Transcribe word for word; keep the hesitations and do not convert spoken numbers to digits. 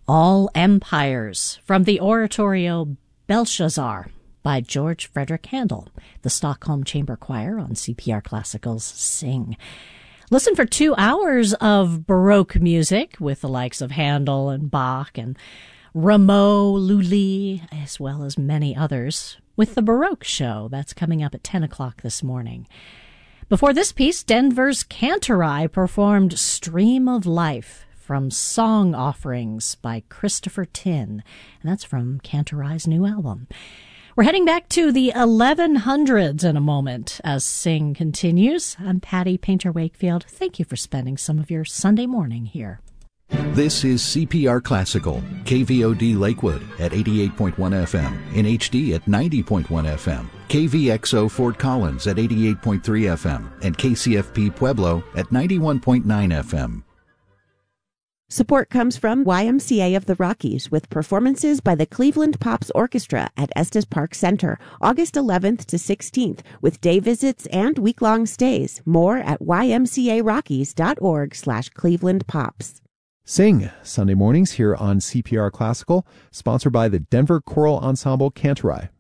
All Empires from the oratorio Belshazzar by George Frederick Handel, the Stockholm Chamber Choir on C P R Classical's Sing. Listen for two hours of Baroque music with the likes of Handel and Bach and Rameau, Lully, as well as many others, with the Baroque Show. That's coming up at ten o'clock this morning. Before this piece, Denver's Cantorai performed Stream of Life from Song Offerings by Christopher Tin, and that's from Cantorai's new album. We're heading back to the eleven hundreds in a moment as Sing continues. I'm Patty Painter-Wakefield. Thank you for spending some of your Sunday morning here. This is C P R Classical, K V O D Lakewood at eighty-eight point one F M, in H D at ninety point one F M, K V X O Fort Collins at eighty-eight point three F M, and K C F P Pueblo at ninety-one point nine F M. Support comes from Y M C A of the Rockies with performances by the Cleveland Pops Orchestra at Estes Park Center, August eleventh to sixteenth, with day visits and week-long stays. More at ymcarockies.org slash Cleveland Pops. Sing, Sunday mornings here on C P R Classical, sponsored by the Denver Choral Ensemble Cantorai.